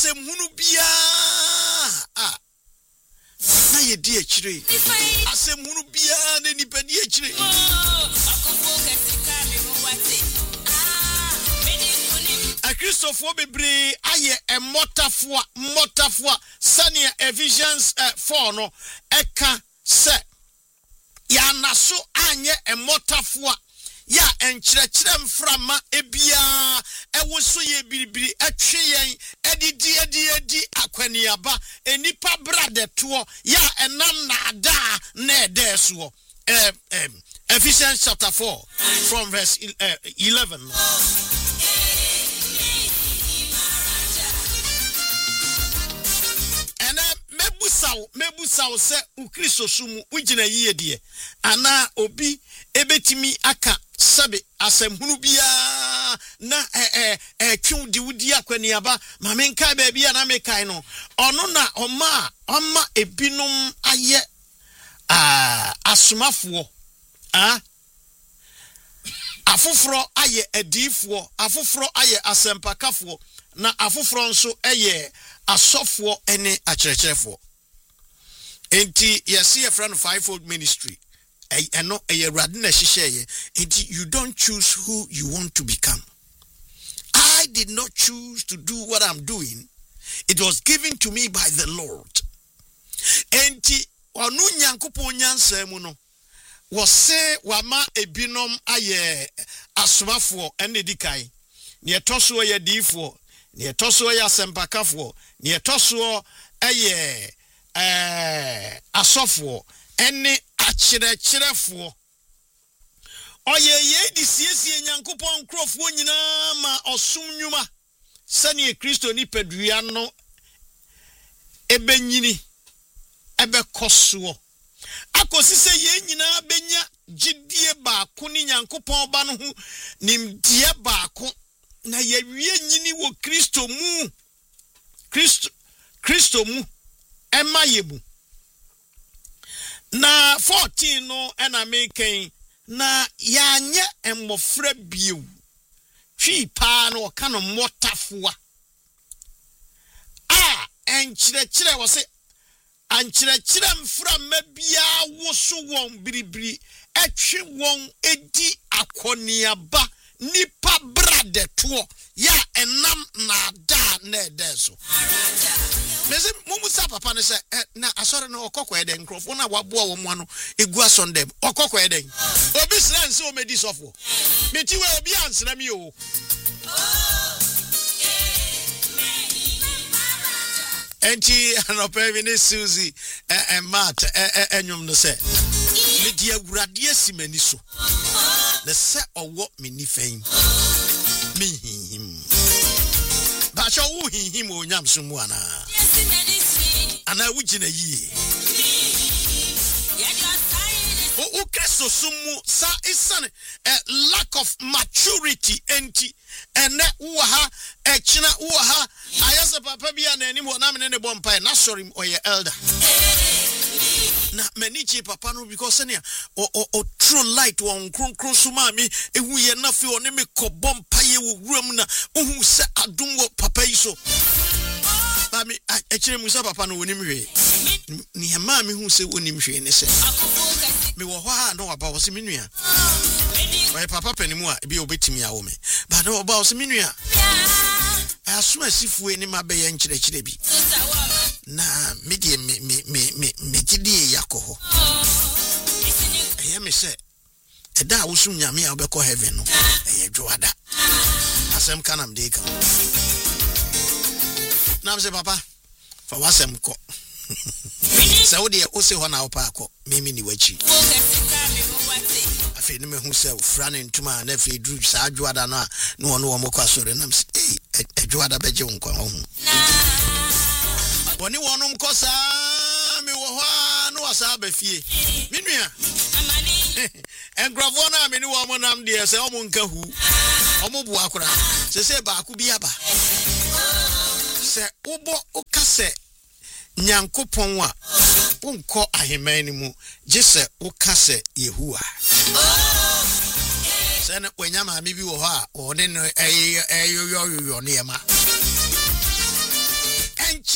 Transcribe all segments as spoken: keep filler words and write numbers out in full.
asem hunu bia ah na ye di akire asem hunu bia na nipa di akire a Christopher bebre aye e motafo motafo sane Ephesians four no eka se ya naso anye e motafo ya enkyerɛkyerɛ mframa ebia ɛwo so ye biribiri atwe yen edidi edi edi akwaniaba enipa brade to ya enam na ada na edeso eh Ephesians chapter four from verse eleven. And mebusaw mebusaw se ukristo sumu ugina yiye die ana obi ebetimi aka sabe asemhunu bia na eh eh eh twu di wudi akwaniaba ma menka ba bia na mekai no ono na oma oma ebinom aye ah asomafo ah afoforo aye adifo afoforo aye asempakafo na afoforo nso eye asofo ene akyerɛkyerɛfo enti yesi ye friend fivefold ministry eno eye rade na hyehyeye enti you don't choose who you want to become. I did not choose to do what I'm doing. It was given to me by the Lord. Enti onu nyankopon nyansa mu no wose wama ebinom aye asomafo ene dikai ne etoso ye difo ne etoso ye asempakafo ne etoso aye eh asofo ene akyerɛkyerɛfo oye ye di siesie nyankopɔn krofo nyina ma osum nnwuma sane Kristo ni padua no ebenyini ebekoso akosi se ye nyina benya gidie baako ni nyankopɔn ba no hu nimdie baako na ye wie nyini wo Kristo mu Kristo Kristo mu ema yebu na fourteen no ena meken na yanye emmofra biu twi pa no ka no motafoa a enkyerɛkyerɛ wo se ankyerɛkyerɛ mfra mabia wo so won biribiri atwe won edi akoniaba nipa brade to ya enam na da na edeso meze mumusa papa ne se na asore no okokọ eden nkrofo na waboa wo mu no egu asondem okokọ eden obi sra nse o medi sofo meti we obi ansra mi o enti anope bi ne Suzy eh mat eh enwum no se medi agurade asimani so ne se owo meni fan mi him ba sha wo him o nyam so mu ana ana wugina yi o o Kristo sumu sa isane a lack of maturity enti ene wo ha e kina wo ha ayese papa bia na anim na me ne bompa na sorry oye elder na manichi papa no because ne o o true light won kronkron so ma mi ehu ye na fi one me kobom paye wo wuram na ohu se adom wo papa yi so ba mi a kire mu se papa no wonim hwe ni he ma mi hu se wonim hwe ne se me wo ha no aba wo se menua why papa panimu a bi obetimi a wo me ba no oba wo se menua asuma sifue ni mabe ye nkyerɛkyerɛ bi na media me me me me me gidi yakoho eye me se eda a wosum nyame a obekɔ heaven no eye dwoada asem kanam de ka na mse papa fa wasem ko se wo de o se ho na wo pa akɔ mimi ni wachi afi ni me hu se ofra ne ntuma na fi dru sa dwoada no a no wo no wo mokɔ asore na mse eh dwoada beje nkwa ho Boni wonum kosa mi wo ho no wasa ba fie menua engravo na me ni wo mo nam de se o mo nka hu o mo bu akora se se ba ku bi aba se ubo ukase nyankopon a unko aheman ni mu je se ukase Yehua se na wanyama mi bi wo ho a o ne no eyo yo yo ne ma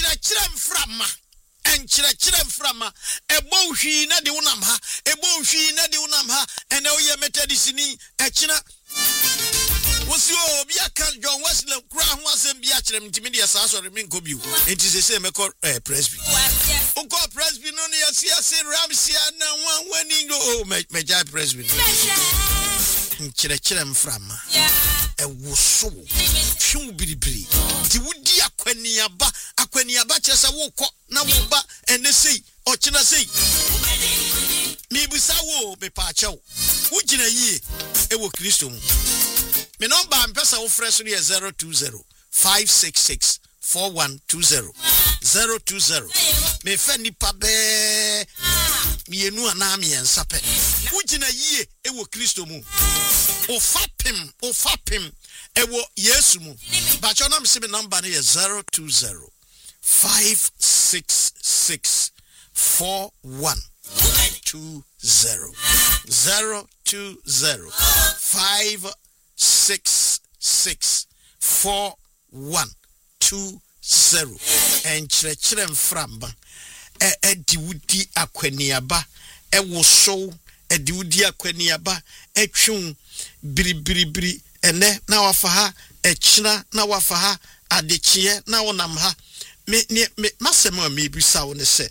enchire chire mframa enchire chire mframa ebo hwi na de wonam ha ebo hwi na de wonam ha ene wo ye methodist ni echina wosi obi aka John Wesley kura ho asem bia kire mtimi de sa so remi nko biu enti se se meko eh, presby unko presby no ne yasi yasi ramsia na wan wani no meja presby nchire chire mframa ewo so hwu biribiri ti wudi akwaniaba akwaniaba chesa wo kọ na wo ba ene sei ochina sei mi busa wo be pa chew wo gina yie ewo Kristo mu me number mpesa wo fresh no zero two zero five six six four one two zero zero two zero me fa nipa be mienu ana me ensape wo gina yie ewo Kristo mu o fapim o fapim ewo Yesu mu ba cho na me se me number no zero two zero five six six four one two zero zero two zero five six six four one two zero and chere mframba e edi wudi akwaniaba e wo so edi wudi akwaniaba etwun biribiribiri ene na wafa ha echina na wafa ha adechie na wonam ha me me masema me bisa wo ne se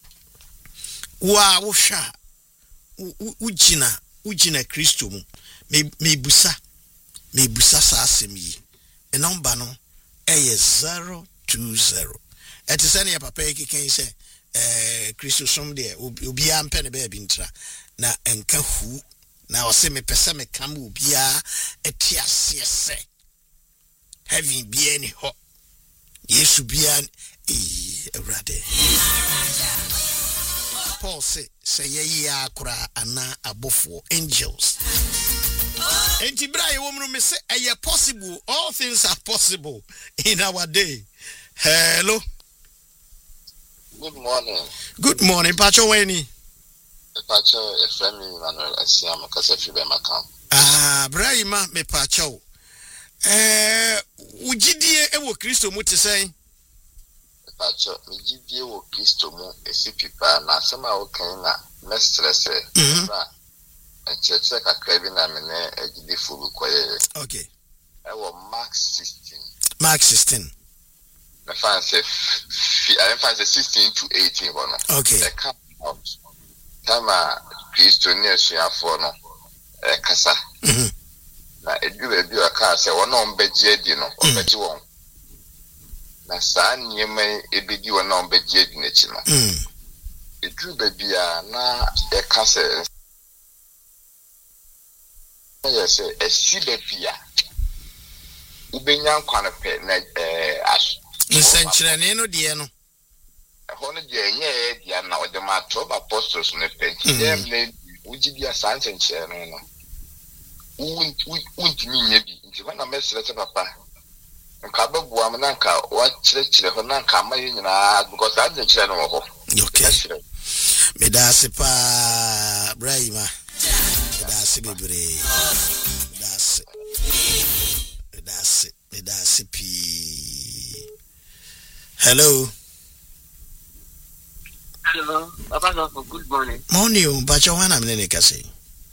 wa wo hwa ugina ugina Kristo mu me me busa me busa sa asem yi e number no e zero two zero eti se ne papa ekeken se eh Kristo som de obi ampe ne ba bi ntra na enka hu na o se me pese me kam obi a eti ase se heaven bi ani ho Yesu bi an e awrade Paul say say ye akura ana abofo angels. Enti bra ye womru me say e possible, all things are possible in our day. Hello. Good morning. Good morning, Pacho Weni. Pacho Efremi Manuel Asiam kasa fi be makam. Ah, Brahima me Pacho. Eh, ugidie e wo Kristo mu te say. Pacho, mi jidie wo Kristo mu esipipa na asema o kan na na stress na encheche kakra bi na me ne agidi furu koye. Okay. E wo Mark sixteen. Mark sixteen. The fan say I fan say sixteen to eighteen bono. Okay. The come out. Tama Kristo ni asuafo no e kasa. Mhm. Na edure bi o ka say wono ombeji edi no, ombeji won. Na saa nyema ebedi wona ombeji edi na chi no. Mm. Eduru ba bia na e ka say yes e si ba bia ubenya nkwane pe na eh as nsenkyerene no de no hono de enye dia na ode ma to apostles no pe dem ne ujidia sankyerene no untimi nya bi nti wana mesere te papa nka babu am na nka wa kyerɛkyerɛ ho na nka ma nyina because sankyerene no ho okay medase pa Brahima medase bebre medase medase medase pi. Hello. Hello, Papa, good morning. Morning, Bacho wana mnene kase.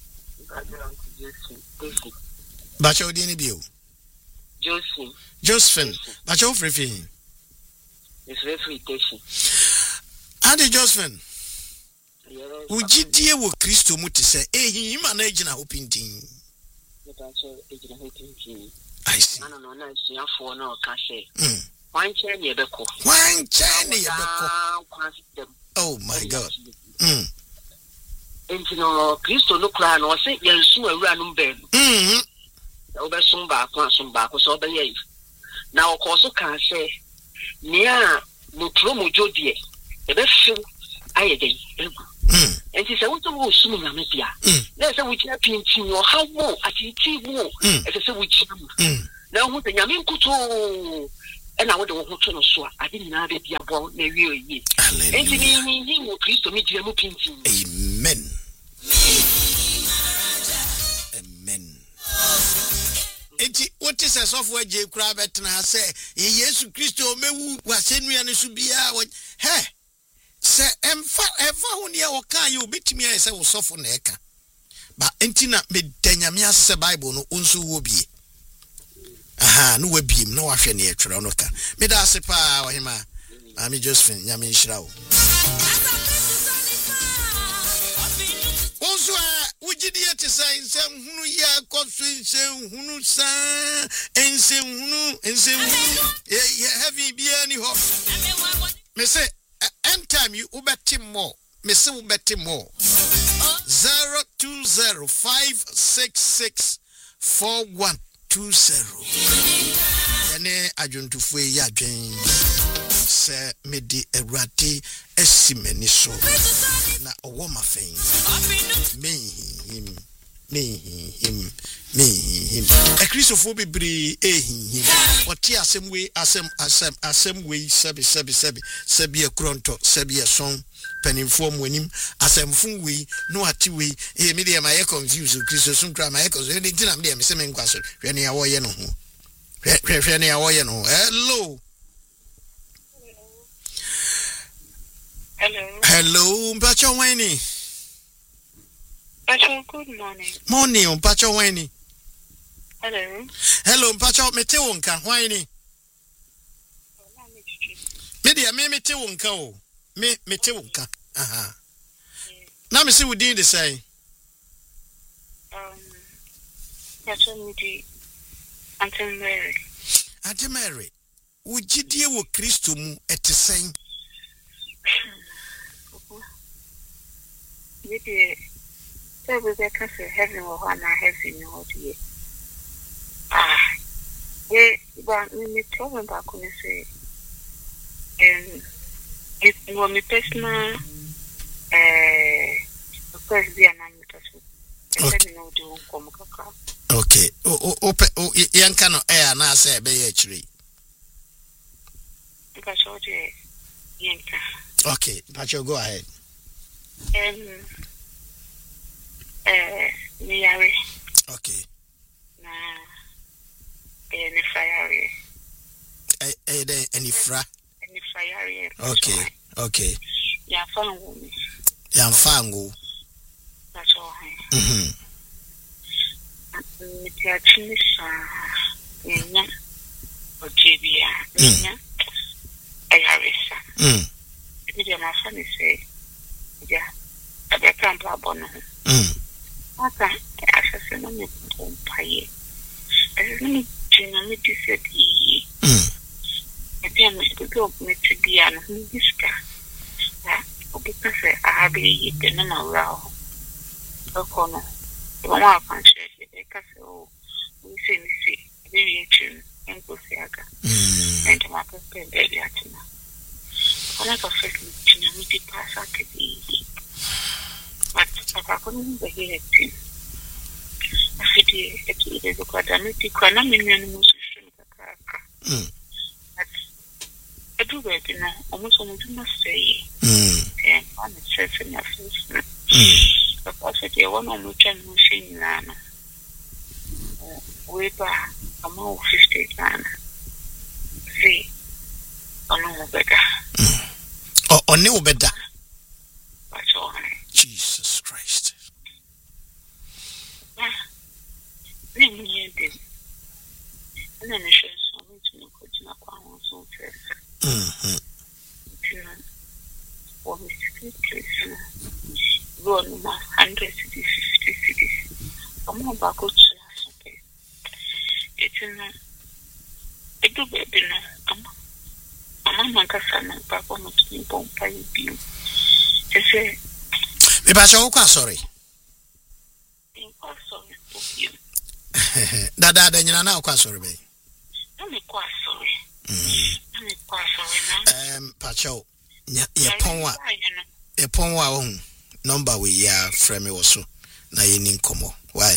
Bacho dini biyo. Josephine. Josephine. Bacho frefi. It's refritation. Ade Josephine. Ujidie wo Kristo mu te se ehi ima na ejina hopintin. Bacho ejina hopintin. I see. Ana no na sia fo na o ka se. Mm. One chain ye beko. One chain ye beko. Oh my God. Mm. Enti no Kristo no kra no se yensu awura no mbe. Mhm. Na obesum ba ko asum ba ko so obeye. Na okoso kan se nia no tro mojodie. Ebe fi ayede egu. Mm. Enti se wuto wo sum nyame bia. Na se wuchina pintin o hawo atiti wo. Ese se wuchina. Mm. Na hu te nyame nkuto and I would want to so I didn't have it about the real ye. Hallelujah. Christo me to painting. Amen. Amen. enti what is a software J crab at na say Yesu Christo mewu wasenu ya nesu bia he se emfa emfa honia woka ye obetimi ya se wo sofo na eka ba enti na me danyame ase Bible no onso wo bie aha no wa biem no wahwe na yetwere no ka me da ase pa wahema ami Josephine nyame nhyira wo onso a wugidi ete sai nsem hunu ya koso nsem hunu sa ensem hunu ensem hunu e heavy bia ni ho me say end time you ubeti more me say ubeti more zero two zero five six six four one two zero ene ajuntufo yi adwen se medi ewrade esimeni so na owo mafen me him me him me him a Christopher bibri eh him oti asem we asem asem asem we sebi sebi sebi sebi ekronto sebi eson penifo mwanim asem fun we no ati we eh me dey my confused Christo sun kra my cause any tin am dey me se me nkwaso hwe ne ya wo ye no ho hwe hwe ne ya wo ye no hello Hello. Hello, Mpacho Wani. Mpacho, good morning. Morning, Mpacho Wani. Hello. Hello, Mpacho, mete wonka, Wani. Media, me mete wonka o. Me mete wonka. Aha. Na me see we did the say. Um, Mpacho, me Auntie Mary. Auntie Mary, ujidie wo Kristo mu etesen. Maybe there was a cancer heaven or one heaven or dear. Ah, yeah, but when you tell them back when you say, um, it was my personal, uh, first be an animal. Okay, oh, oh, oh, oh, young cano air, and I say, be a tree. Because all the yanka. Okay, Pacho, go ahead. Um, uh, Miyari. Okay. Na, eh, ni fire. Eh, eh, then any fra. Ni fire. Okay, okay. Ya fangu mi. Ya fangu. That's all. Mhm. Miti achini sa nya ojibia nya ayarisa. Mm. Miti ma fani say. Yeah, I can't have one. Mm. Aka asase no me pompaye. Asase no tuna me tise di. Mm. Ebi me go me tibia no biska. Ya, obi ka se ahabe yi de na mawra. Okono. Wo ma panche e ka se o. We say me say, we we tune enko se aka. Mm. And ma ka pe be ya tina. Ona ka fe tuna me ti pasa ke di. But I couldn't be here. I said, it is a quadratic, and I'm in the most extreme. But I do it, you know, almost almost must say, and one is says in your face. The possibility one on which I'm machine lana. We buy a more fifty lana. See, on no better. Oh, on no better. That's all. Jesus Christ. Ah, then you did. And then I should so much no coaching up on so first. Mhm. For me to place. Go on my hundred cities, fifty cities. I'm not back to something. It's in a do baby now. I'm I'm not going to back on the bomb by you. They say, me Pacho, who sorry? I'm sorry for you. Dada, then you're now quite sorry, baby. I'm quite sorry. I'm quite sorry now. Um, Pacho, ya ponwa, ya ponwa on number we ya frame also na yini nkomo. Why?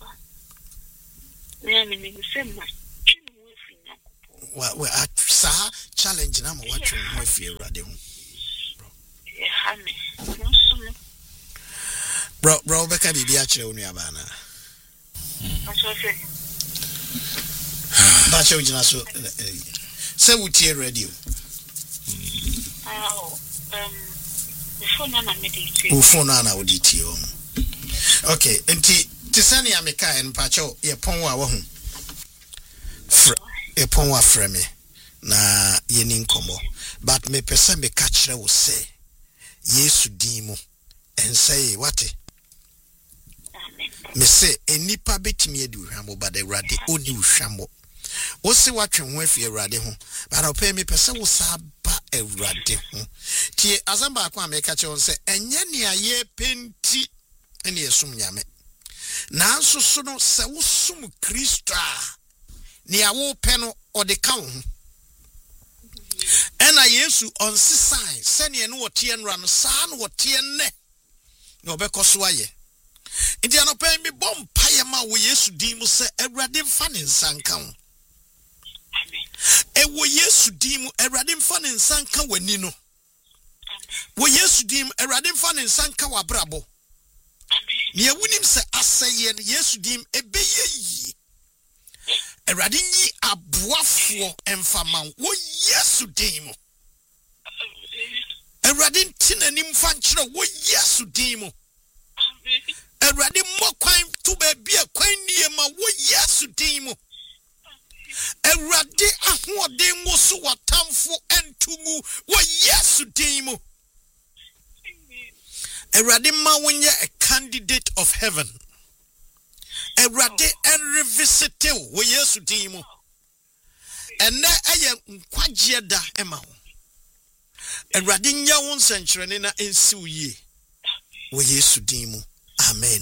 Me am in the same much. Wa wa sa challenge na mo watch mo fie rade ho. Yeah, hame. No so. Bro, bro, beka bibi a kire onu aba na. Pacho say. Bacha ujina so say wutie radio. Oh, um, the phone na mediti. O phone na oditi o. Okay, enti tisani ameka en pacho ye pon wa wo hu. E pon wa frame na ye ni nkomo. But me pesa me ka kire wo say Yesu din mu en say what? Me say enipa betimi edi hwamo but Awurade oni hwamo. Wo se watwe ho afie Awurade ho but opɛ me pesa wo sa ba Awurade ho. Tie azamba akwa ameka che won say enye ne aye penti ene yesum nyame. Nanso so no se wo sum Kristo a ne awo pɛ no ode ka wo ho. Ena Yesu on sisai sene no wote enra no saa no wote enne na obekoso aye. Nti anopa mi bom paye ma wo Yesu din mu se Awurade mfa ne nsanka wo. E wo Yesu din mu Awurade mfa ne nsanka wani no. Wo Yesu din mu Awurade mfa ne nsanka wabrabo. Ne awunim se aseye no Yesu din ebeye yi. Awurade nyi aboafo emfama wo Yesu din mu. Awurade ntinani mfa nkyere wo Yesu din mu. Awurade mokwan to ba bia kwan nie ma wo Yesu din mu. Awurade ahoden wo so watamfo entumu wo Yesu din mu. Awurade ma wonye a candidate of heaven. Awurade en revisit wo Yesu din mu. Ena eye nkwagye da ema ho. Awurade nya wo nsankyerene na ensi wo yie. Wo Yesu din mu. Amen.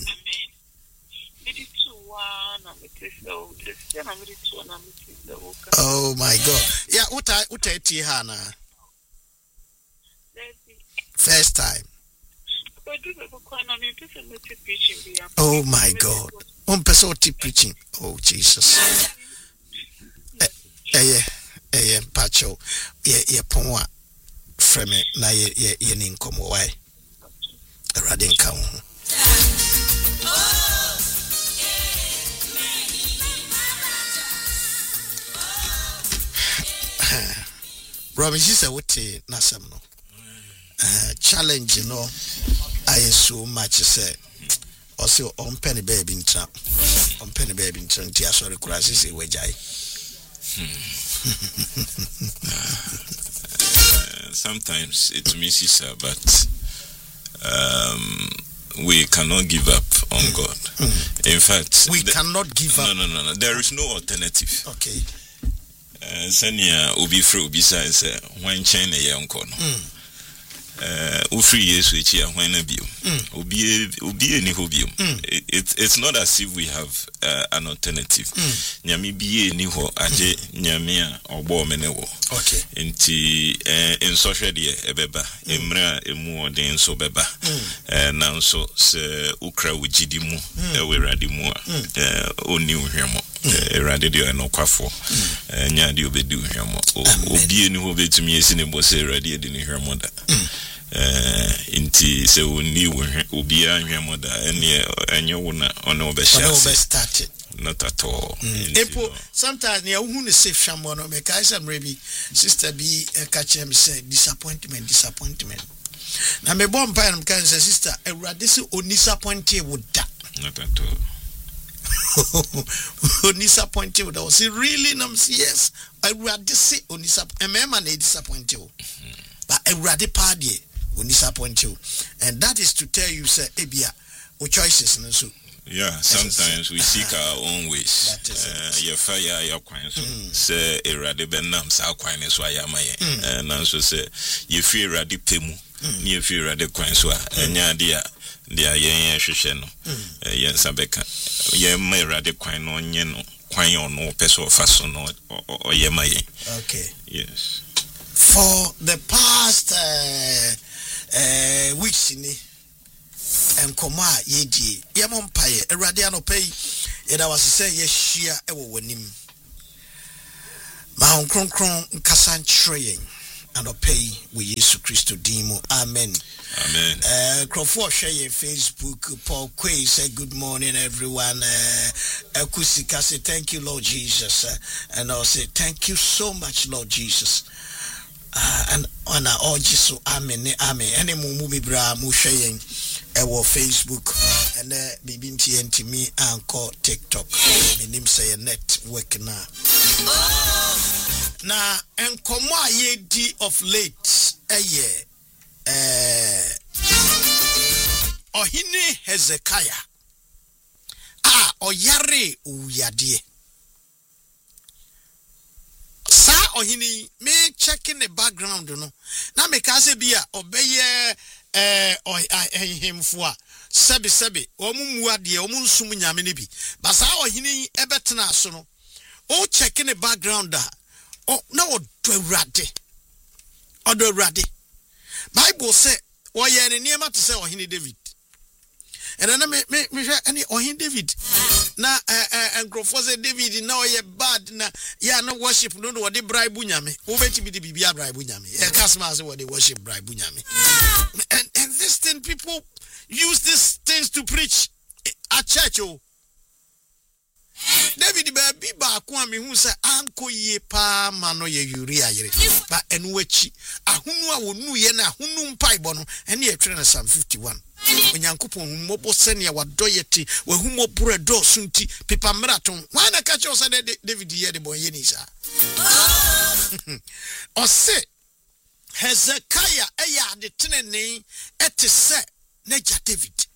Oh my God. Yeah, what I what I tea hana. First time. Oh my God. One person preaching. Oh Jesus. Eh eh eh pacho. Yeah yeah ponwa. Frame na ye ye ye ni nkomo why. Radin ka ho. Robin, she said, what Nasam no challenge, you know, I so much say, also on penny baby in trap, on penny baby in trap, tears or crisis, a wajai. Sometimes it misses her, but um, we cannot give up on God. Mm. In fact, we the, cannot give up. No, no, no, no. There is no alternative. Okay. Senia ubi free ubi science when China yanko no. Uh, ufri Yesu echi ya when bio. Ubi ubi ni hobio. It's it's not as if we have uh, an alternative. Nyami biye ni ho aje nyami a obo mene wo. Okay. Inti uh, in social die ebeba emra emu odin so beba. Uh, na so se ukra wujidi mu eweradi mu a oni uhwemo. Erade dio no kwafo nya dio bedu hwemo obi eni ho betumi esi ne bose erade edi ne hwemo da eh inti se oni wo obi ahwemo da ene enye wo na ono be start not at all. Epo sometimes ne hu ne safe hwemo no me kai sam rebi sister bi catch him say disappointment disappointment na me bomb pa am kan say sister erade se oni disappointed wo da not at all. Disappointed with us. Really, no, yes. I rather say on disappointed. A man is disappointed, but I rather party when disappoint you, and that is to tell you, sir, Ebia, or choices, no so. Yeah, sometimes we seek our own ways. Your fire, your coins. Say a radi benam, sa coins, so I am my and also say, you feel radi pemu, you feel radi coins, and ya dear. Dia yen hwehwe no yen sabeka yen ma rade kwan no nye no kwan ono peso faso no o ye ma yen. Okay, yes, for the past uh, uh, weeks ni enkoma ye die ye mo mpaye erade anopai ye da was say ye hia e wo wanim ma honkronkron nkasa nkyerɛ yen and pay with Jesus Christ dimo. Amen. Amen. Uh, Crawford share Facebook. Paul Quay say good morning, everyone. Uh, Akusika say thank you, Lord Jesus, uh, and I'll say thank you so much, Lord Jesus. Uh, and on our Jesus, amen, amen. Any movie bra mu sharing our Facebook and uh, bibi T N T me and call TikTok. My name say network na. Na enkomo aye di of late eye eh Ohini Hezekiah ah oyare uyade sa ohini me checking the background no na me ka se bia obeye eh ohimfo a sebe sebe omumu ade omunsum nyame ne bi ba sa ohini ebetena so no o checking the background da oh na odo awurade odo awurade Bible say oye ne niema to say ohini David and then me me me any ohini David na eh eh enkrofo say David na oye bad na ya na worship no no de bribe nyame wo beti bi de bibia bribe nyame e kasma say we de worship bribe nyame and and this thing people use these things to preach at church oh David baby ba ko am hu say anko ye pa ma no ye yuri ayere ba enu achi ahunu a wonu ye na ahunu mpaibo no ene ye twere na Psalm fifty-one onyankopon mmobo sene wadoyeti wahumo bredo sunti pepa maraton wana ka che osa David ye de boye ni sa ose Hezekiah eya de tenene ete se neja David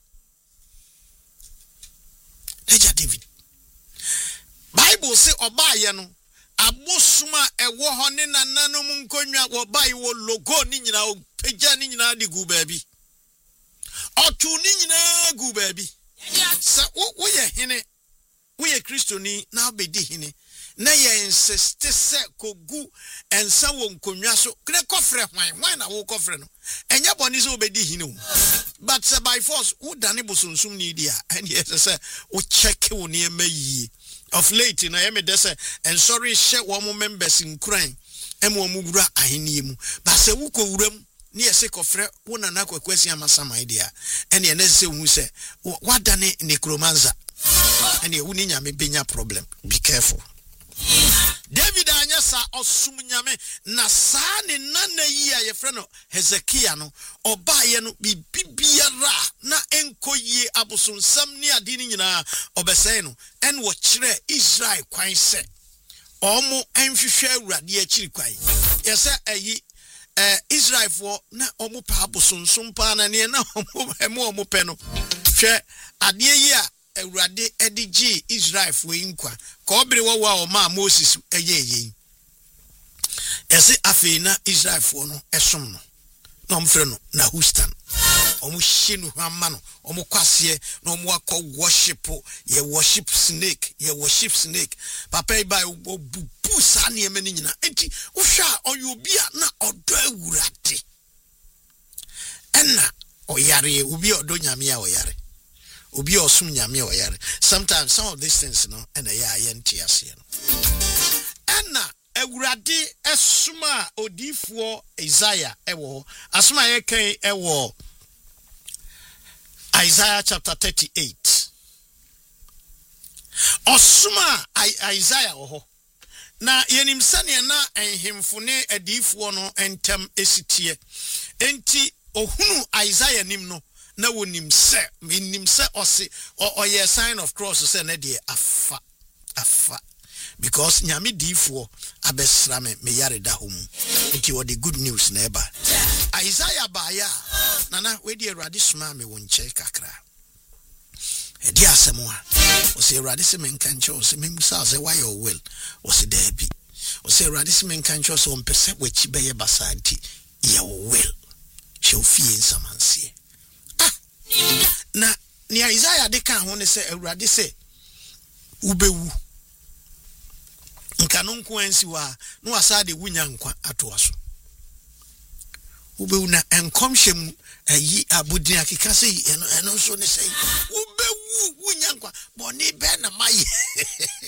neja David Bible say obaye no abosuma ewo ho ne nananom nkonwa obaye wo logo ni nyina o peja ni nyina de gu baabi otu ni nyina gu baabi sa wo ye hene wo ye kristoni na obedi hene na ye insist se kogu ensa wo nkonwa so kre kofre hwan hwan na wo kofre no enya boni so obedi hene o but uh, by force wo dane bosonsum ni dia and yes say wo check wo ne emayi of late na yeme dese and sorry share one members in crime emu omugura ahini mu ba se wuko wuram ni ese kofre wona na kwakwasi amasama idea ene ene se hu se wadane necromancer ene wuni nyame benya problem be careful David anyasa osum nyame na saa ne nana yi a ye frɛ no Hezekiah no obaye no bibibiara na enkoyie abosonsam ni ade ni nyina obesɛe no en wo kyerɛ Israel kwan sɛ omo enhwehwɛ awurade akiri kwan yɛsɛ ayi eh Israel for na omo pa abosonsom pa na ne na omo emo omo pɛ no hwɛ ade yi a awurade edigi Israel for inkwa ka obere wo wa o ma Moses eyeye ese afina Israel for no esom no na omfre no na Houston omo hye no hama no omo kwase na omo akọ worship ye worship snake ye worship snake papa e ba obubu sa na eme ni nyina enti wo hwa oyobia na odo awurade enna oyare obi odo nyame a oyare Obi osum nyame oyare. Sometimes some of these things no and ya yenti ase no. Enna awurade esuma odifuo Isaiah ewo asuma ye kan ewo Isaiah chapter thirty-eight. Osuma Isaiah oho. Na yenim sane na enhemfone adifuo no entem esitie. Enti ohunu Isaiah nim no na wonim se menim se ose or ye sign of cross se na de afa afa because nyame difo abesra me me yare da hom nti wo the good news na eba Isaiah baya nana we de awurade soma me won che kakra e di asemo a o se awurade se me nka nche o se me musa se why your will o se da bi o se awurade se me nka nche o se on pese wachi beye basanti ye will she fie nsamansie na ni Isaiah de kan ho ne se awurade se ubewu nka no nko ansi wa no asa de wunya nkwa ato aso ubewu na enkomhwem ayi abudin akeka se eno eno so ne se ubewu wunya nkwa boni be na maye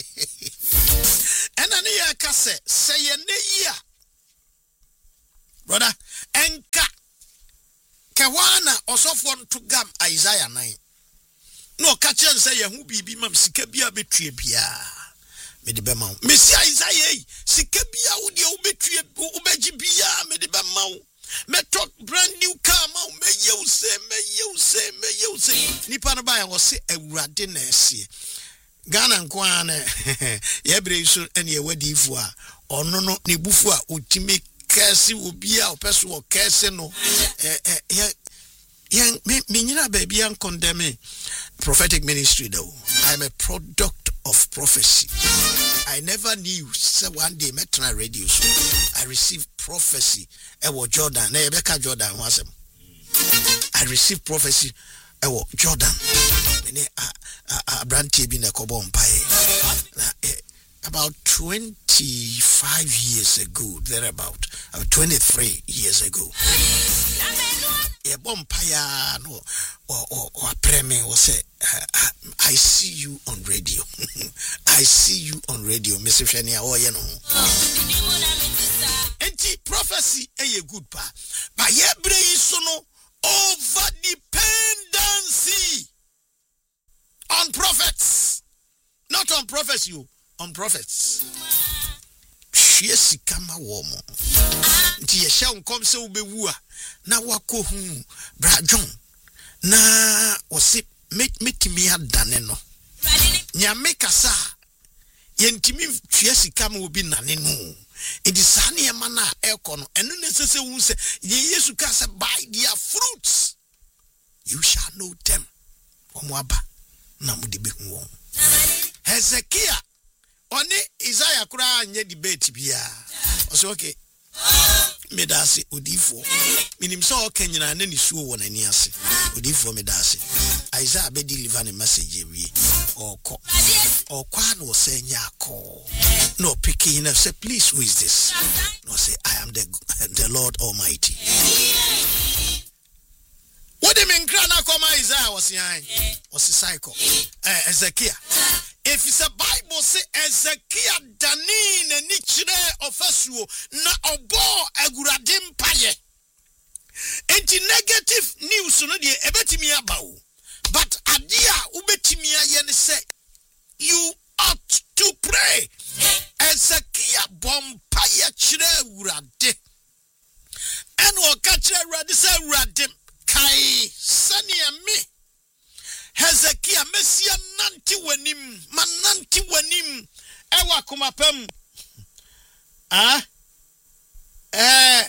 ena ne ya ka se se ye ne yi a brother enka kawana osofo to gam Isaiah nine no ka kire say yehu bibi mam sika bia betue bia me de bema wo mesi Isaiah sika bia wo de wo betue wo beji bia me de bema wo me talk brand new car ma me you say me you say me you say nipa no ba ya wo se awurade na esie Ghana nkwa na ye bre so ene ye wadifo a ono no ne bufu a otimi kase obi a opeso o kase no eh eh ye me nyina ba bia condemn prophetic ministry though. I'm a product of prophecy. I never knew say one day met na radio so I received prophecy e wo Jordan na ye beka Jordan wasem I received prophecy e wo Jordan ne a brantie bi na kobo mpae about twenty-five years ago there about uh, twenty-three years ago e bompaya no or or or preme or say I see you on radio I see you on radio Mister Shania oh you know enti prophecy e good pa but ye bre so no over dependency on prophets, not on prophets, you on prophets. Yes, kama womo. Nti yesha unkom se ubewua na wako hu bra John na wose metimi adane no. Nyame kasa yentimi twa sika ma obi nane no. Edi sane e mana eko no eno ne sese hu se Yesu kasa by their fruits you shall know them. Omwaba na mudibe hu. Hezekiah oni Isaiah kura anye debate bia. Oso okay. Medase odifo. Minim so okanyina na ni suo wona ni ase. Odifo medase. Isaiah be deliver a message wi. Oko. Okwa no say nyako. No picking up say please who is this? No say I am the the Lord Almighty. What do you mean grana come Isaiah was yan? Was a cycle. Eh Ezekiel. If it's a Bible say Ezekiel Danin and Nichre of Asuo na obo aguradim paye. Enti negative news no de ebetimi abawo. But adia ubetimia yen say you ought to pray. Ezekiel bompaye chire urade. And o ka chire urade say urade kai sania me. Hezekiah Messia nanti wanim mananti wanim ewa kumapem ah eh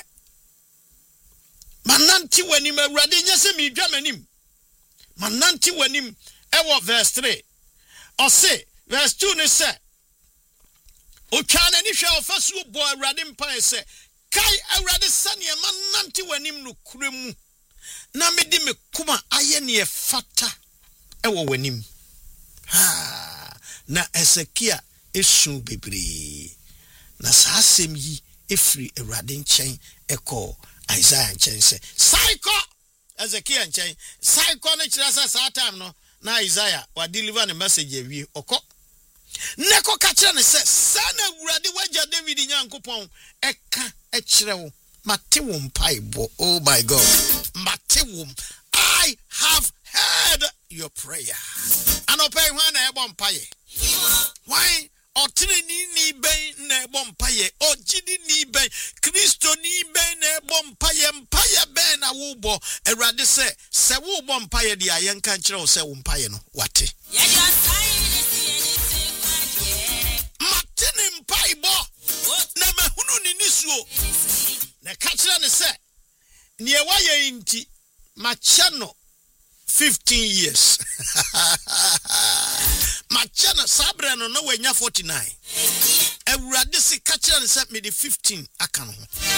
mananti wanim awurade nyase mi dwa manim mananti wanim ewa verse three or say verse two ne say o twana ni hwe ofasu bo awurade mpa say kai awurade sane mananti wanim no kuremu na medi me kuma aye ne fata ewo wanim ha na Ezekiel esu bebre na saasem yi efri Awurade nchen eko Isaiah nchen se psycho Ezekiel nchen psycho no kira sa sa time no na Isaiah wa deliver the message awie oko neko ka kira ne se sana Awurade waja David nyankopon eka e kire wo mate wo mpaibo oh my God mate wo I have heard your prayer. And obey one a bompaye. Why? Or tini ni ben ne bompaye. Or jidi ni ben. Christo ni ben ne bompaye. Mpaye ben a wubo. E rade se. Se wu bompaye di a yen kanchira se umpaye no. Wate. Matini mpaye bo. Na mahunu ni nisuo. Ne kanchira ne se. Nye waye inti. Machano. fifteen years. My channel Sabrano no way nya forty-nine. Every si catcher and set me the fifteen akan.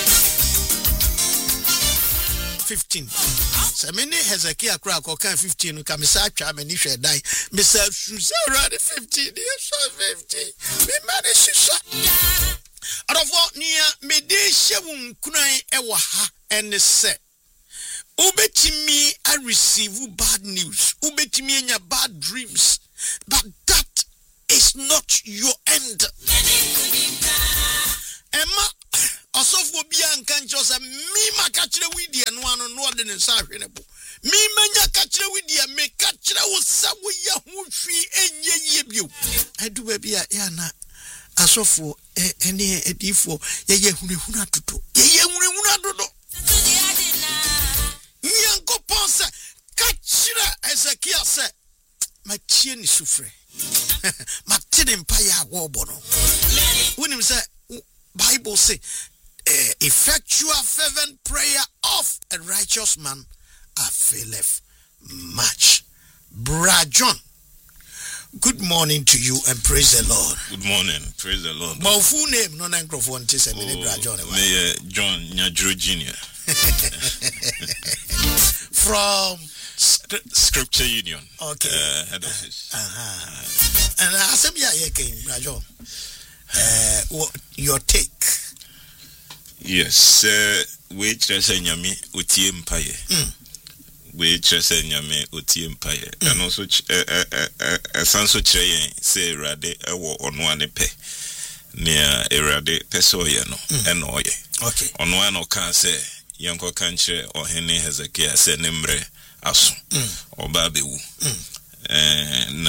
fifteen. So many Hezekiah crack or can fifteen come Sacha and if I die. Mister Suzera fifteen years fifty. Me manage to shot. Out of what near me de shewun kunai ewaha and the set. Ubetimi I receive bad news. Ubetimi enya bad dreams. But that is not your end. Emma osofo bia nka ncho se mi maka kire widi eno ano no de ne nsa hwe ne bo mi manya ka kire widi me ka kire wo sa wo ya ho hwi enye ye bio adu ba bia ya na asofo ene edifo ye ye hunu hunu atoto ye ye hunu hunu atoto nyanko ponse ka kire Ezekiel se ma tie ni sufre ma tene mpa ya wo bo no wonim se Bible say uh, effectual fervent prayer of a righteous man availeth much. Bra John, good morning to you and praise the Lord. Good morning, praise the Lord. My full name, no microphone. Tis a minute, Bra John. Mayor John Nyajuro Junior From Scripture Union. Okay. Uh, head office. Uh-huh. And I said, yeah, yeah, came, Bra John. Uh, what your take? Yes, uh, we trust in Yami Uti Empire. We trust in Yami Uti Empire. And also, a sanso chain say Rade, a war on one pe near a Rade Pesoyano, and Oye. Okay. On one or can say, Yanko Country or Henny has a care, say Nembre Asu or Babiwu. And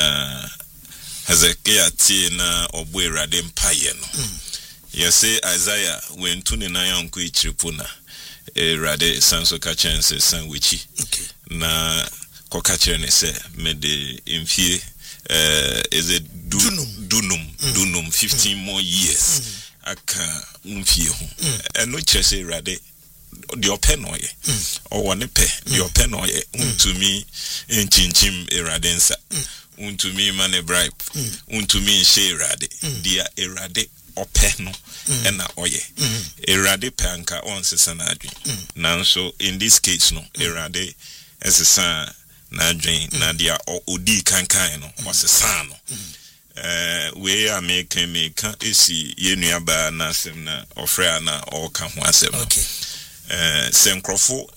Hezekiah Tina or Bwe Rade Empire. You say Isaiah when tuni na yanku ichiripuna e rade sanso kachen se sandwichi na ko kachen se me de imfie eh is it dunum dunum dunum fifteen more years aka umfie ho eno chese rade the open oye o woni pe the open oye untumi enchinchim erade nsa untumi mane bribe untumi she rade dia erade openo ena oye erade panka on sesa na adwen nanso in this case no erade esesa na adwen na dia odi kankan no wasesa no eh we american meka esi yenua ba na asem na ofre na oka ho asem okay eh senkrofo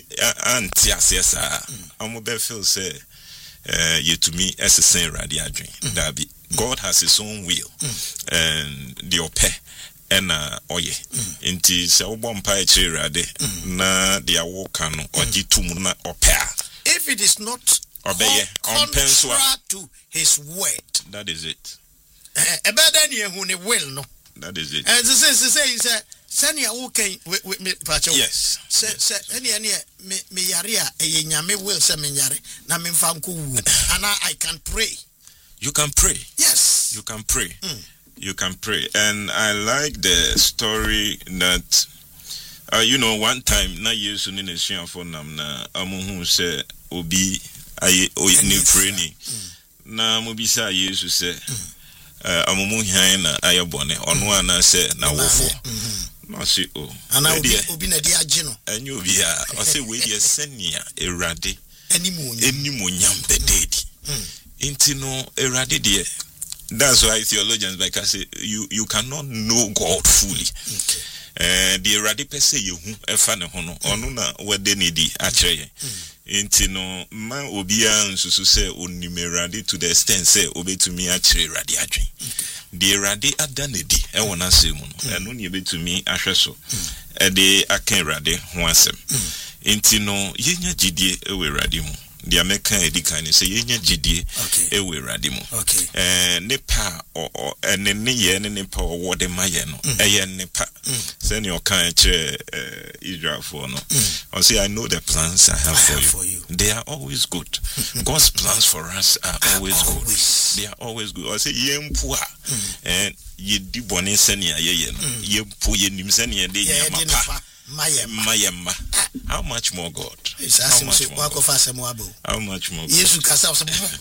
anti asesa amu be feel say eh yetumi esesa erade adwen dabi God has his own will mm. and the ope and uh oye inti se obompa e chirade na dia wo kan no ogitum na opea if it is not obeye on penswa to his word that is it e be da ne hu ne will no that is it and say say say say senia wo kan me pacho yes say say ene ene me me yare a e nyame will say me yare na me mfa nko wu and I can pray. You can pray. Yes. You can pray. Mm. You can pray. And I like the story that, uh, you know, one time, na yesu ni neshian for nam na amuhu se obi aye ni praying. Na mobisa yesu se amumu hyan na ayebone onwa na se na wofo. Na se o. Ana obi obi na di age no. Anyo obi a o se we dey senia erade. Animu onyam. Animu onyam bededi. Intino erade de. That's why theologians like I say you you cannot know God fully. Okay. Eh the erade per se yehu efa ne ho no ono na wede ne di akere. Intino ma obia nsusu se onimerade to the extent say obetumi akere erade adwen. The erade adanedi e wona se mu no eno ne obetumi ahweso. E de akan erade ho asem. Intino yenya gidie e we erade mu. The American edikani say yenya gidie e we erade mu. Okay. Eh nepa o ene ne ye ne nepa o wode maye no e ye nepa. Say ne okan che Israel for no. I say I know the plans I have, I for, have you. for you. They are always good. God's plans for us are always, always good. They are always good. I say yempua and ye di bone senia ye ye no. Yempu ye nim senia de nyama. Mayemma. How much more God? How much more God? How much more God? Yesu kasa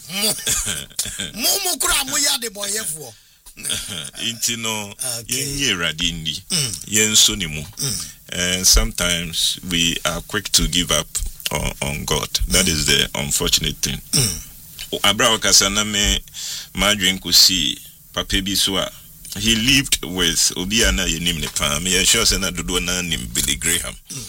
mo mo kura mo ya de boyefo. Intino yenye radindi yenso ni mu. And sometimes we are quick to give up on, on God. That is the unfortunate thing. Abraham kasa na me madwen kusi papa bi so a he lived with Obiana Yenim Nepam. Me sure say na dodo na nim Billy Graham.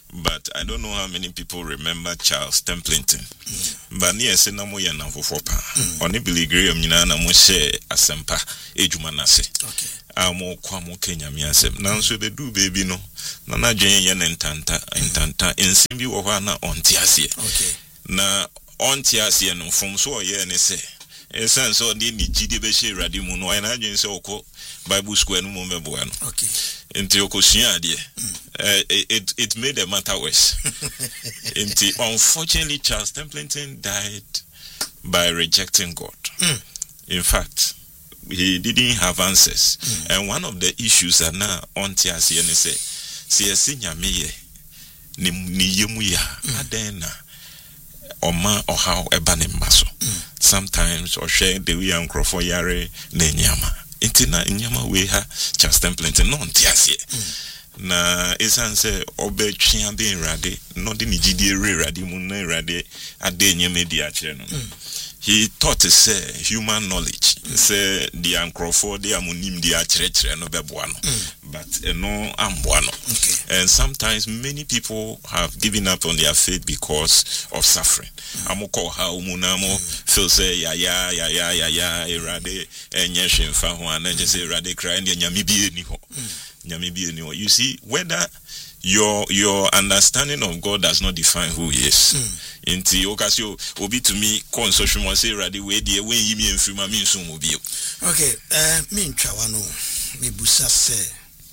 But I don't know how many people remember Charles Templeton. Mm. But near Senamo Yana for pa. Only Billy Graham Nina mo share asempa ejumanase. Okay. Amo kwamo Kenya miasem. Now so they do baby no. Nana Jane yan entanta entanta ensimbi wana ontiasie. Okay. Na ontiasie no from so ye ne se. Esan so di ni jide be she radi mu no ina Jane se oko Bible school no mo mebo ano. Okay. Into Okosua de. Uh, it it made the matter worse. Into, unfortunately, Charles Templeton died by rejecting God. Mm. In fact, he didn't have answers. Mm. And one of the issues are now on T R C N S A. C S Nyamiye ni ni yemuya adena oma or how ebane maso. Sometimes or share the way and crofo yare ne nyama. Intina nyama we ha Charles Templeton no T R C. Na esan se obe twa be rade no de nigidi re rade mu na rade ade nyame di a kire no. He taught say human knowledge say the ankrofo de amunim di a kire kire no beboa no, but eh, no amboa no. And sometimes many people have given up on their faith because of suffering. Amoko ha umunamo feel say ya ya ya ya ya ya erade enye hwemfa ho ana je say erade cry na nyame bi eni ho. You see, whether your your understanding of God does not define who he is. Mm. Inti okasio obi to me kon social mo say ready we dey when yimi enfrima me nso mo bi. Okay, eh me ntwa no me busa say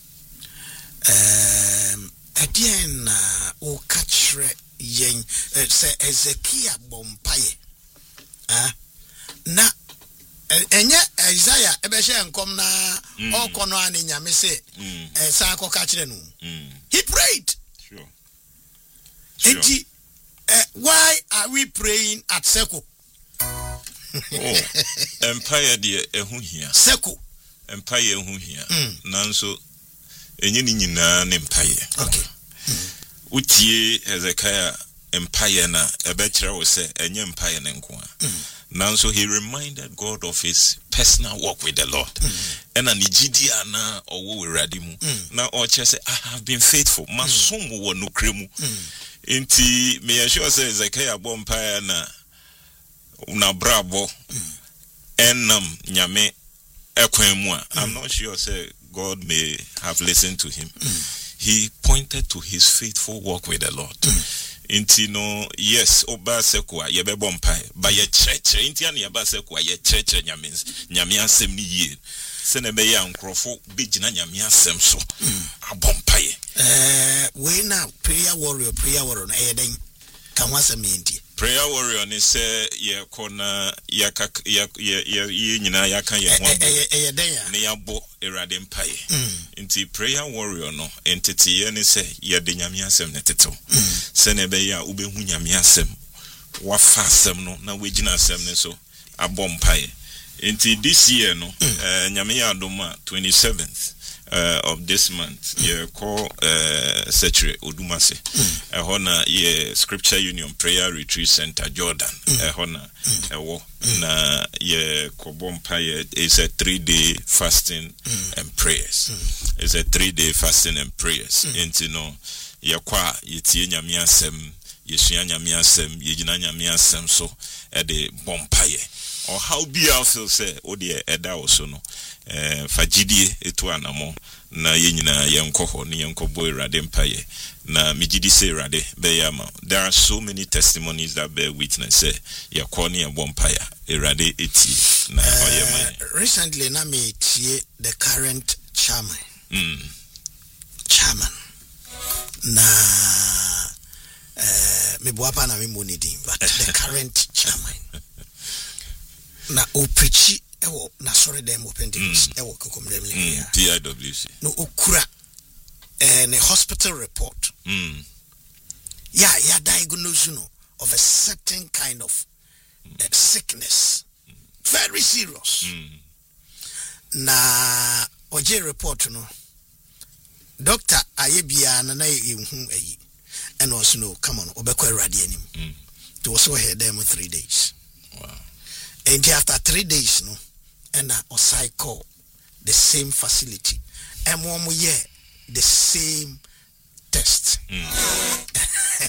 um again o kachre yen say Ezekiel bompaye. Ah na enye Isaiah ebehye enkom na okono ani nyame se eh sa akoka kire no. He prayed. Sure. Sure. And uh, why are we praying at Seko? Oh, empire de ehu hia. Seko. Empire ehu hia. Nanso enye ni nyina ne empire. Okay. Utie Hezekiah empire na ebekire wo se enye empire ne nko a. Nanso he reminded God of his personal walk with the Lord. And an Ijidia na owo radimu. Now or say I have been faithful. Masumu wo no kremu. Inti me assure say Ezekiel bompire na na brabo enam nyame ekwemu a. I'm not sure say God may have listened to him. He pointed to his faithful walk with the Lord. Inti no yes oba sekwa ye be bompai ba ye cheche inti an ye ba sekwa ye cheche nyamens nyame asem ni ye se na be ya nkrofo be gina nyame asem so abompai eh we na prayer warrior prayer warrior na eden kan wasem enti prayer warrior ni se ye kona ya ya ya ye nyina ya kan ye ho eh eh den ya ne ya bo erade mpaye inti prayer warrior no entity ye ni se ye de nyame asem ne tetew se ne be ya ubehu nyame asem wa fa asem no na we gina asem ne so abompaye inti this year no eh nyame ya adoma twenty-seventh Uh, of this month, yeah, call uh, Secretary Odumase, a mm. honor, yeah, Scripture Union Prayer Retreat Center, Jordan, a honor, a war, na, yeah, Kobompa, it's a three day fasting mm. and prayers. Mm. It's a three day fasting and prayers. Mm. And you know, yeah, qua, yeti nyamiasem, yeshia nyamiasem, yejina nyamiasem, so at the bompaye. Or how be I feel say, oh dear, Eda also no. Eh fagidie etu anamo na yenyina yenkoho ni yenkobo irade mpaye na migidi se irade be yama. There are so many testimonies that bear witness say yakoni e bompaya irade eti na oyema. Recently na me tie the current chairman mm. chairman na eh me boapa na me monidi but the current chairman na oprechi ewo na sorry dem open things ewo kokom dem here T I W C no okura eh a hospital report mm yeah yeah diagnosis no of a certain kind of uh, sickness very serious mm. na oje report no doctor ayebia na na ehu ayi and also no come on obekwa radi anim mm. to also here them three days wow and after three days no and I cycle the same facility and one year the same test mm.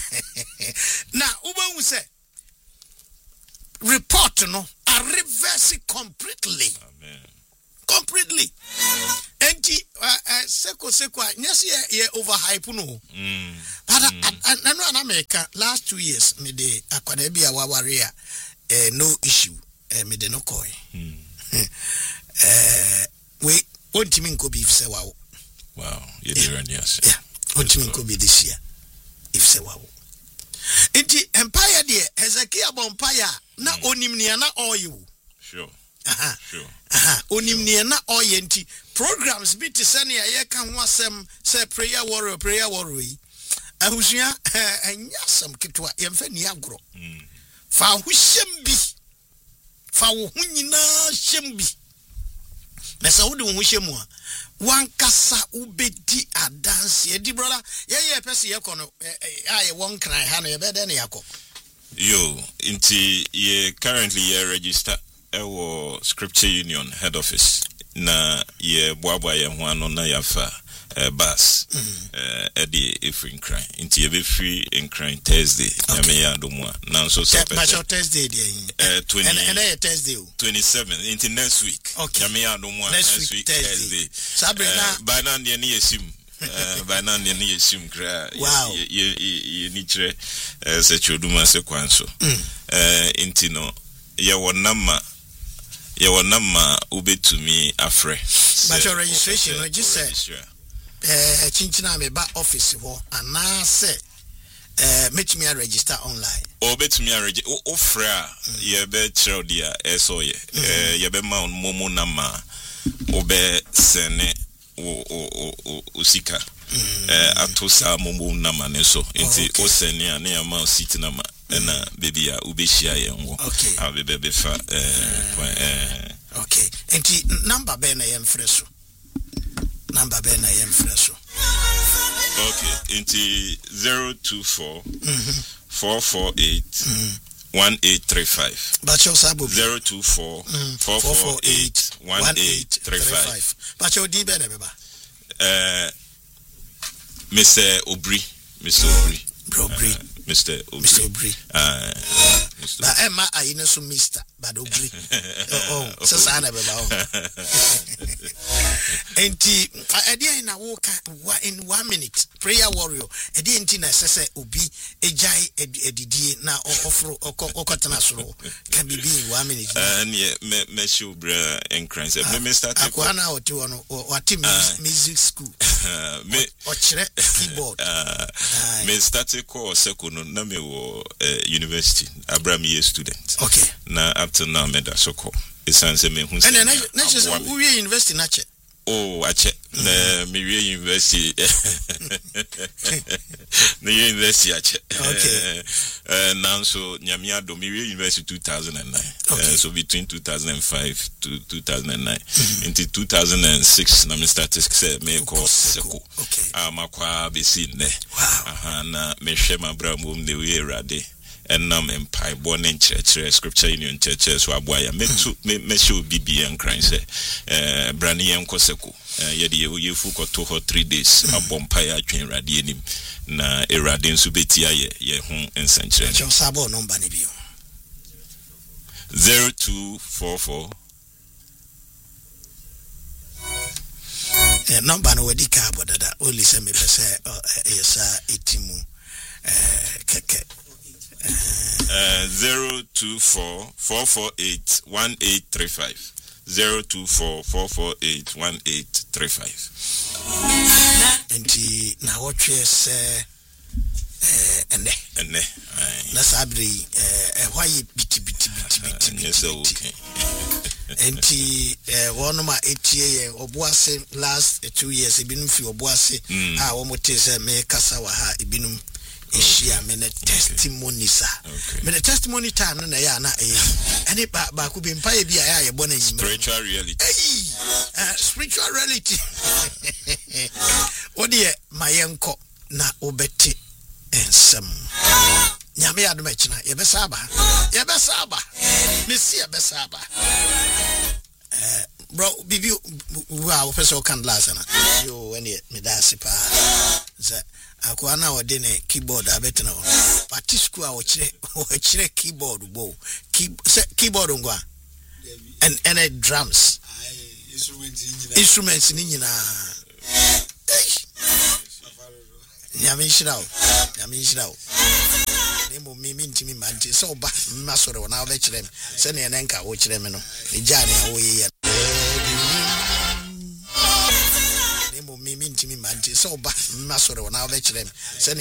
Now, Uba will say, report no, I reverse it completely. Amen. Completely. And seko seko, yes, yeah, overhype no. But I know in America last two years, me de akwadebia wawaria, eh, no issue, eh, me de no koi. Eh, we won't mean ko be if say wow. Wow, you did run yes. Yeah, won't mean ko be this year if say wow. Inti empire de Hezekiah bompire na onimnia na oil. Sure. Aha. Sure. Aha. Onimnia na oil nti programs bi te sane ya kan ho asem say prayer warrior prayer warrior yi. Ahusua enya asem ketwa yemfa ni agro. Fa ho hyem bi. Fa wo ho nyina hyem bi. Na sa wo de wo ho hyem a wan kasa ubedi adanse edi brother ye ye pese ye kono aye won kran ha no ye be de na yakọ. Yo, inti ye currently ye register ewo Scripture Union head office na ye boabua ye ho ano na yafa uh, bus eh edi efrin kran inti ye be free in kran Thursday ya me ya do mo na so so pese Thursday dey eh twenty and and Thursday twenty-seven into next week ya me ya do mo next week Thursday Sabrina by now dey na yesim uh, by now the near assume cry. Wow. You you need to say choduma se kwanso. Uh, intino ya wanama ya wanama ube to me afre. But your registration, no, just say eh chinchina me ba office ho ana say eh make me register online. O bet me register o fra ye be chiro dia eso ye. Eh ye be ma momo na ma obe sene o o o usika eh atosa momo na ma ne so enti o sene a na ma city na ma na baby a ubehia ye nwo a be be fa eh eh okay enti number be na ye mfreso number be na ye mfreso okay enti zero two four four four eight one eight three five. But your sabo zero two four four four eight one eight three five. But your D B beba. Uh, Mister Obri, Mister Obri, Bro Obri, uh, Mister Obri, Mister Obri. Uh, Mister But Emma, I know some Mister, but Obri. Oh, oh, so sana beba. Enti, I did in a walk in one minute. Prayer warrior. I didn't think I say Obi ejai edidi na ofro okotana soro can be in one minute. And yeah, me me show bra encrans. Me me start. Akwana oti ono oti music school. Me or keyboard. Me started course second na me wo university. Abraham year student. Okay. Na up to now me da soko. Esan se me hu. And then na just we university na che. Oh, I check. Na me university. Na university I check. Okay. Uh, now so Nyamia do me university two thousand nine. Okay. Uh, so between two thousand five to two thousand nine. Mm-hmm. Into two thousand six na me started say me course seko. Okay. Ah makwa be seen there. Wow. Aha na me share my bra mum the way rade. And nam empire born in church Scripture Union churches so aboya me to me show B B and crying say eh brani en koseko ye de ye fu ko to ho three days abompire atwen rade anim na erade nso betia ye ye ho ensankyere jo sabo number ni bio zero two four four eh number no wedi ka bodada only say me pese yesa etimu eh keke Uh, zero two four four four eight one eight three five. Zero two four four four eight one eight three five. And the now what you say, and and that's abri why biti biti biti biti. Yes, okay. And the one of my eight year obuase last two years. Ibinum fi obuase. Ah, one more say me kasawaha ibinum. Ishia me ne testimony sa me the testimony time no na ya na eh ani ba ba ku bi mpa e bi ya ye bona yi spiritual reality eh spiritual reality odi e mayenko na obeti ensem nyame ya dum akina ye besa aba ye besa aba me si ye besa aba eh bro bibi wa wo pese o kan last na yo eni me da sipa sɛ akwa na wɔde ne keyboard abetena hɔ party school a wɔkyerɛ wɔkyerɛ keyboard bo key keyboard ngwa and and drums instruments ni nyinaa nyame nhyira wo nyame nhyira wo nemo me me ntimi mante sɛ oba masɔre wona wobɛkyerɛ me sɛ ne ne nka wo kyerɛ me no egya ne wo yɛ nemo me me ntimi mante sɛ oba masɔre wona wobɛkyerɛ me sɛ